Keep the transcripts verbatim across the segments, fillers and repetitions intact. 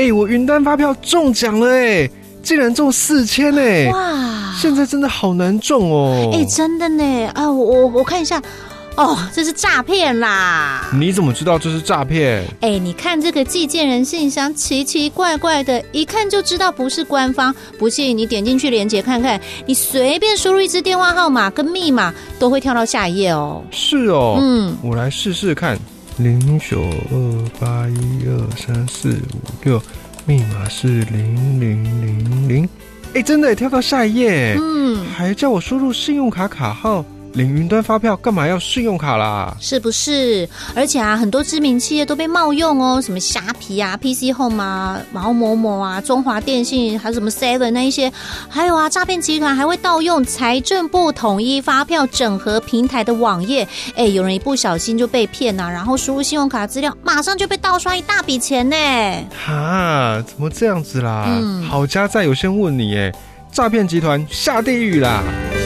哎、欸，我云端发票中奖了哎、欸，竟然中四千哎！哇，现在真的好难中哦！ 哎、欸，真的呢啊，我我我看一下。哦，这是诈骗啦！ 你怎么知道这是诈骗？ 哎，你看这个寄件人信箱奇奇怪怪的，一看就知道不是官方。不信你点进去连结看看，你随便输入一支电话号码跟密码，都会跳到下一页哦。 是哦， 嗯， 我来试试看。零九二八一二三四五六，密码是零零零零。哎，真的也跳到下一页。嗯，还叫我输入信用卡卡号。领云端发票干嘛要信用卡啦？ 是不是？而且啊，很多知名企业都被冒用哦，什么虾皮啊、P C Home 啊、毛某某啊、中华电信，还有什么 Seven 那一些，还有啊，诈骗集团还会盗用财政部统一发票整合平台的网页。哎，有人一不小心就被骗啊，然后输入信用卡资料，马上就被盗刷一大笔钱呢。 哈，怎么这样子啦？嗯，好家在有先问你，哎，诈骗集团下地狱啦！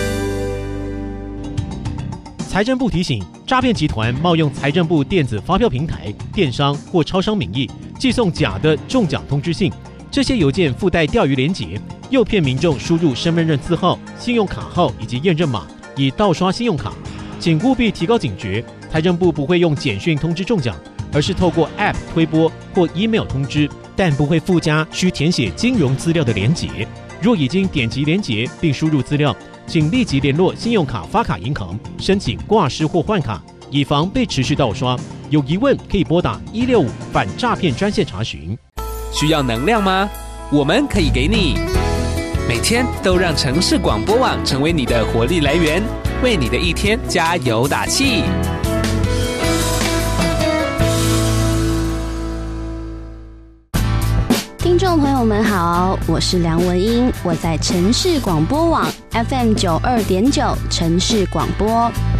财政部提醒，诈骗集团冒用财政部电子发票平台、电商或超商名义，寄送假的中奖通知信。这些邮件附带钓鱼连结，诱骗民众输入身份证字号、信用卡号以及验证码，以盗刷信用卡。请务必提高警觉。财政部不会用简讯通知中奖，而是透过 App 推播或 email 通知，但不会附加需填写金融资料的连结。若已经点击连结并输入资料，请立即联络信用卡发卡银行申请挂失或换卡，以防被持续盗刷。有疑问可以拨打一六五反诈骗专线查询。 需要能量吗？我们可以给你。每天都让城市广播网成为你的活力来源，为你的一天加油打气。 听众朋友们好，我是梁文音，我在城市广播网 F M 九二点九城市广播。